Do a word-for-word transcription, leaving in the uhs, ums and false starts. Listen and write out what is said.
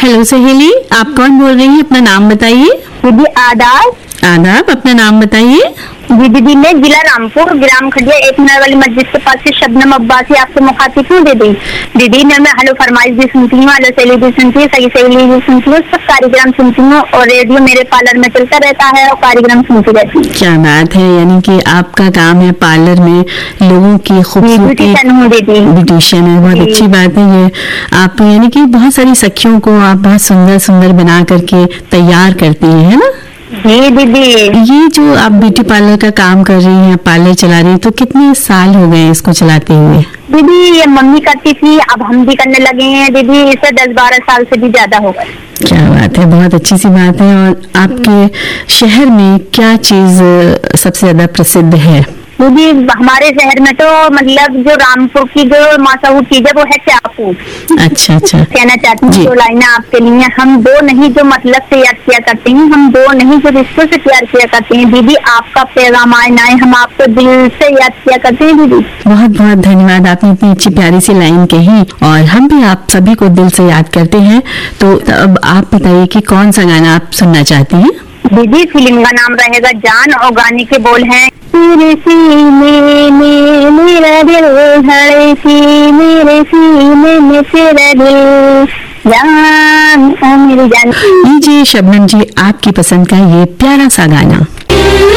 Hello सहेली, आप कौन बोल रही हैं? अपना नाम बताइए। दीदी आदाब। आदाब, अपना नाम बताइए। जी दीदी, मैं जिला रामपुर, ग्राम खड़िया, एक नगर वाली मस्जिद के पास से शबनम अब्बासी आपसे मुखातिब हूँ दीदी। दीदी मैं मैं हेलो फरमाइश भी सुनती हूँ, हेलो सहेली भी सुनती हूँ, सही सहेली भी सुनती हूँ, सब कार्यक्रम सुनती हूँ और रेडियो मेरे पार्लर में चलता रहता है और कार्यक्रम सुनती रहती हूँ। क्या बात है, यानी कि आपका काम है पार्लर में लोगों की खूबसूरती। ब्यूटिशियन हूँ दीदी। ब्यूटिशियन है, बहुत अच्छी बात है ये। आप यानी कि बहुत सारी सखियों को आप बहुत सुंदर सुंदर बना करके तैयार करती हैं, है ना? जी दीदी। ये जो आप ब्यूटी पार्लर का काम कर रही हैं, पार्लर चला रही हैं, तो कितने साल हो गए इसको चलाते हुए? दीदी ये मम्मी करती थी, अब हम भी करने लगे हैं दीदी, इसे दस बारह साल से भी ज्यादा हो गए। क्या बात है, बहुत अच्छी सी बात है। और आपके शहर में क्या चीज सबसे ज्यादा प्रसिद्ध है? दीदी हमारे शहर में तो मतलब जो रामपुर की जो मशहूर चीज है वो है चाकू। अच्छा अच्छा। कहना चाहती हूँ दो लाइनें आपके लिए। हम दो नहीं जो मतलब तैयार किया करते हैं, हम दो नहीं जो रिश्तों से तैयार किया करते हैं दीदी। आपका पैगाम आए ना आए, हम आपको दिल से याद किया करते हैं दीदी। बहुत बहुत धन्यवाद, आपने इतनी अच्छी प्यारी सी लाइन कही और हम भी आप सभी को दिल से याद करते हैं। तो अब आप बताइए कि कौन सा गाना आप सुनना चाहती हैं? दीदी फिल्म का नाम रहेगा जान और गाने के बोल हैं मेरे सीने में मेरा दिल है, मेरे सीने में तेरा दिल, जान मेरी जान। लीजिए शबनम जी, आपकी पसंद का ये प्यारा सा गाना।